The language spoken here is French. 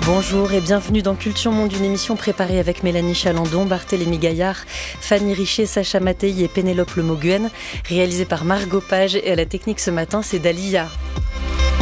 Bonjour et bienvenue dans Culture Monde, une émission préparée avec Mélanie Chalandon, Barthélémy Gaillard, Fanny Richer, Sacha Mattei et Pénélope Lemoguen, réalisée par Margot Page, et à la technique ce matin c'est Dalia.